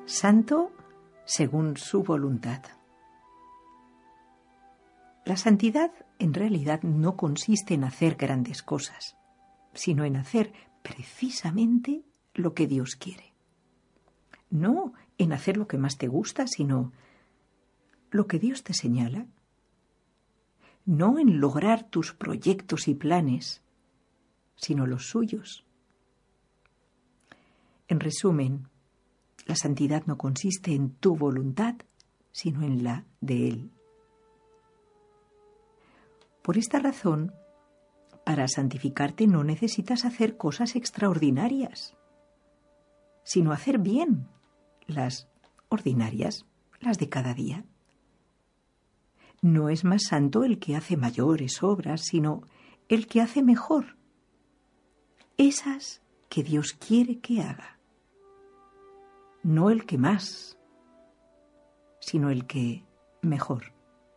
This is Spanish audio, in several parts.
Santo según su voluntad. La santidad en realidad no consiste en hacer grandes cosas, sino en hacer precisamente lo que Dios quiere. No en hacer lo que más te gusta, sino lo que Dios te señala. No en lograr tus proyectos y planes, sino los suyos. En resumen, la santidad no consiste en tu voluntad, sino en la de Él. Por esta razón, para santificarte no necesitas hacer cosas extraordinarias, sino hacer bien las ordinarias, las de cada día. No es más santo el que hace mayores obras, sino el que hace mejor, esas que Dios quiere que haga. No el que más, sino el que mejor.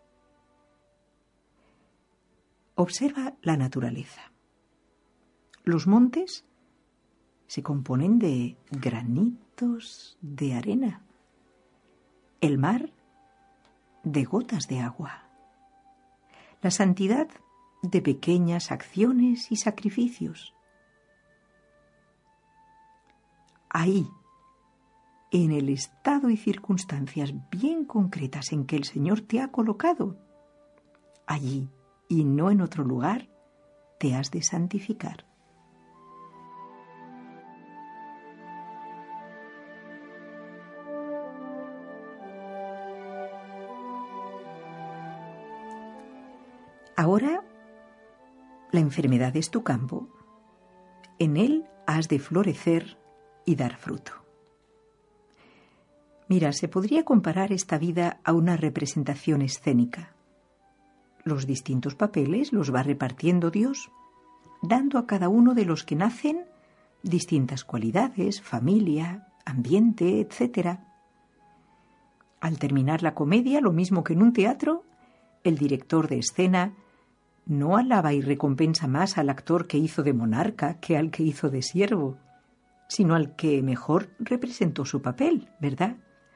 Observa la naturaleza. Los montes se componen de granitos de arena. El mar de gotas de agua. La santidad de pequeñas acciones y sacrificios. Ahí, en el estado y circunstancias bien concretas en que el Señor te ha colocado, allí y no en otro lugar, te has de santificar. Ahora, la enfermedad es tu campo. En él has de florecer y dar fruto. Mira, se podría comparar esta vida a una representación escénica. Los distintos papeles los va repartiendo Dios, dando a cada uno de los que nacen distintas cualidades, familia, ambiente, etc. Al terminar la comedia, lo mismo que en un teatro, el director de escena no alaba y recompensa más al actor que hizo de monarca que al que hizo de siervo, sino al que mejor representó su papel, ¿verdad?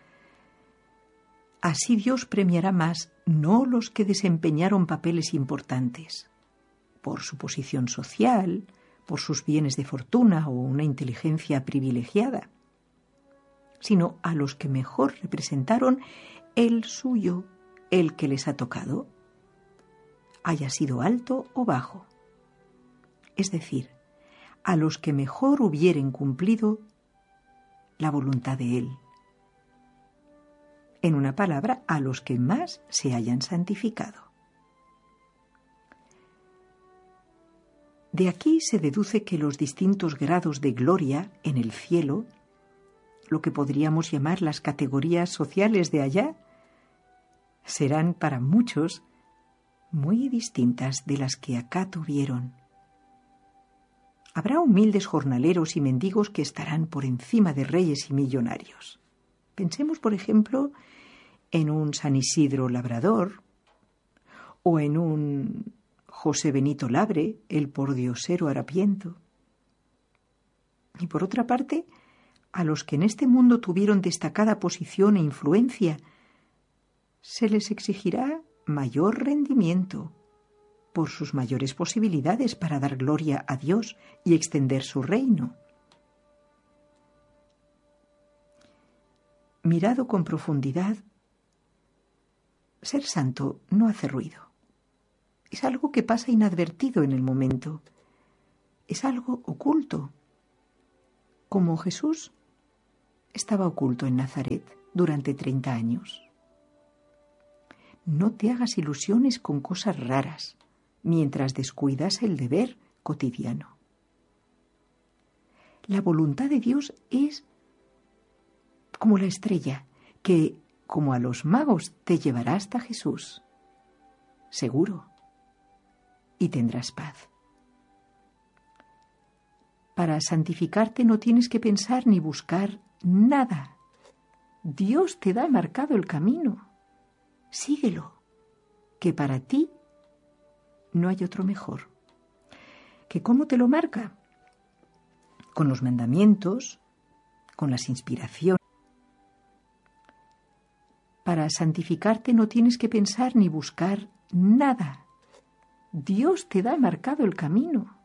Así Dios premiará más no los que desempeñaron papeles importantes, por su posición social, por sus bienes de fortuna o una inteligencia privilegiada, sino a los que mejor representaron el suyo, el que les ha tocado, haya sido alto o bajo. Es decir, a los que mejor hubieren cumplido la voluntad de Él. En una palabra, a los que más se hayan santificado. De aquí se deduce que los distintos grados de gloria en el cielo, lo que podríamos llamar las categorías sociales de allá, serán para muchos muy distintas de las que acá tuvieron. Habrá humildes jornaleros y mendigos que estarán por encima de reyes y millonarios. Pensemos, por ejemplo, en un San Isidro Labrador o en un José Benito Labre, el pordiosero harapiento. Y por otra parte, a los que en este mundo tuvieron destacada posición e influencia, se les exigirá mayor rendimiento por sus mayores posibilidades para dar gloria a Dios y extender su reino. Mirado con profundidad, ser santo no hace ruido. Es algo que pasa inadvertido en el momento. Es algo oculto. Como Jesús estaba oculto en Nazaret durante 30 años. No te hagas ilusiones con cosas raras mientras descuidas el deber cotidiano. La voluntad de Dios es como la estrella que, como a los magos, te llevará hasta Jesús, seguro, y tendrás paz. Para santificarte no tienes que pensar ni buscar nada. Dios te da marcado el camino. Síguelo, que para ti no hay otro mejor. ¿Que cómo te lo marca? Con los mandamientos, con las inspiraciones, para santificarte no tienes que pensar ni buscar nada. Dios te da marcado el camino.